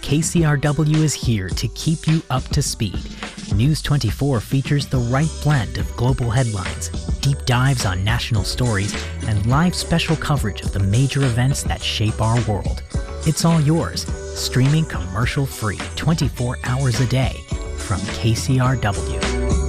KCRW is here to keep you up to speed. News 24 features the right blend of global headlines, deep dives on national stories, and live special coverage of the major events that shape our world. It's all yours, streaming commercial-free 24 hours a day from KCRW.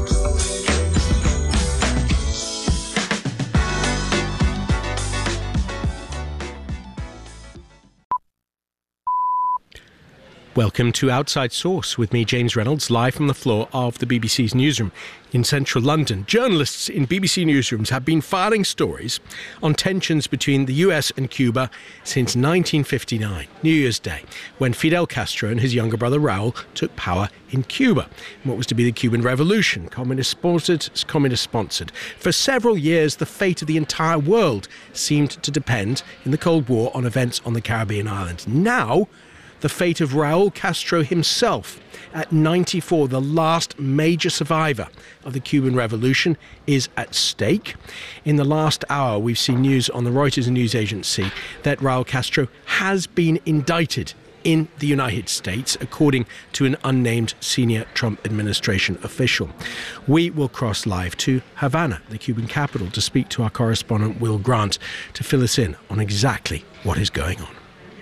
Welcome to Outside Source with me, James Reynolds, live from the floor of the BBC's newsroom in central London. Journalists in BBC newsrooms have been filing stories on tensions between the US and Cuba since 1959, New Year's Day, when Fidel Castro and his younger brother Raul took power in Cuba, in what was to be the Cuban Revolution, communist-sponsored. For several years, the fate of the entire world seemed to depend in the Cold War on events on the Caribbean island. Now, the fate of Raul Castro himself, at 94, the last major survivor of the Cuban Revolution, is at stake. In the last hour, we've seen news on the Reuters news agency that Raul Castro has been indicted in the United States, according to an unnamed senior Trump administration official. We will cross live to Havana, the Cuban capital, to speak to our correspondent Will Grant to fill us in on exactly what is going on.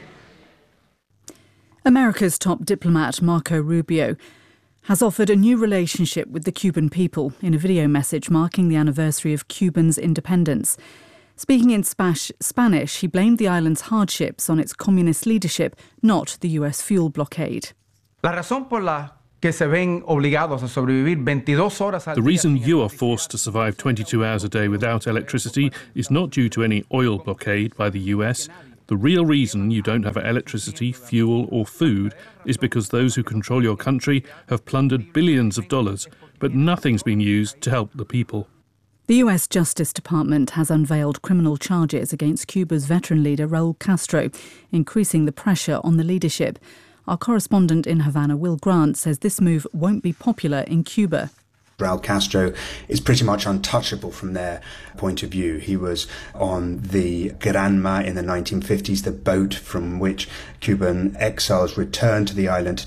America's top diplomat, Marco Rubio, has offered a new relationship with the Cuban people in a video message marking the anniversary of Cuba's independence. Speaking in Spanish, he blamed the island's hardships on its communist leadership, not the US fuel blockade. The reason you are forced to survive 22 hours a day without electricity is not due to any oil blockade by the US. The real reason you don't have electricity, fuel or food is because those who control your country have plundered billions of dollars, but nothing's been used to help the people. The US Justice Department has unveiled criminal charges against Cuba's veteran leader Raul Castro, increasing the pressure on the leadership. Our correspondent in Havana, Will Grant, says this move won't be popular in Cuba. Raul Castro is pretty much untouchable from their point of view. He was on the Granma in the 1950s, the boat from which Cuban exiles returned to the island